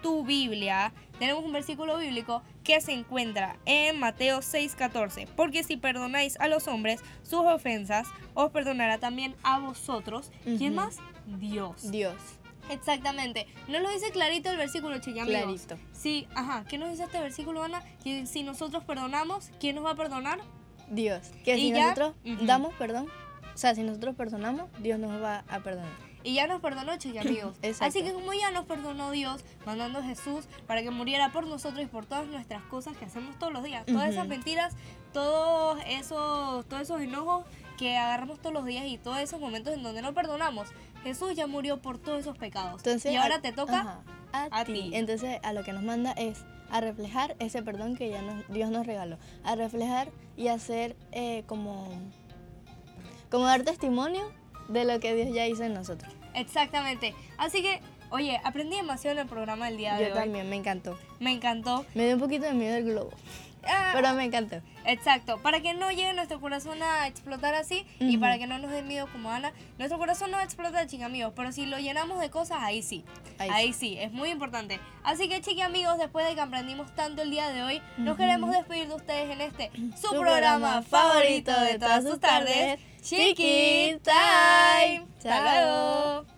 tu Biblia, tenemos un versículo bíblico que se encuentra en Mateo 6:14. Porque si perdonáis a los hombres sus ofensas, os perdonará también a vosotros. ¿Quién más? Dios. Dios. Exactamente. Nos lo dice clarito el versículo, amigos. Clarito. Sí, ¿Qué nos dice este versículo, Ana? Que si nosotros perdonamos, ¿quién nos va a perdonar? Dios. Que Y si ya, nosotros damos perdón, o sea, si nosotros perdonamos, Dios nos va a perdonar. Y ya nos perdonó, amigos. Exacto. Así que como ya nos perdonó Dios, mandando a Jesús para que muriera por nosotros y por todas nuestras cosas que hacemos todos los días, todas esas mentiras, todos esos enojos que agarramos todos los días y todos esos momentos en donde no perdonamos, Jesús ya murió por todos esos pecados. Entonces, y ahora te toca a ti. Entonces, a lo que nos manda es a reflejar ese perdón que ya Dios nos regaló, a reflejar y hacer como dar testimonio de lo que Dios ya hizo en nosotros. Exactamente. Así que, oye, aprendí demasiado en el programa del día de hoy. Yo también, me encantó. Me encantó. Me dio un poquito de miedo el globo, pero me encantó. Exacto, para que no llegue nuestro corazón a explotar así y para que no nos dé miedo como Ana. Nuestro corazón no explota, amigos, pero si lo llenamos de cosas, ahí sí. Ahí sí, es muy importante. Así que, amigos, después de que aprendimos tanto el día de hoy, nos queremos despedir de ustedes en este su programa favorito de todas sus tardes, Chiqui Time. Hasta luego.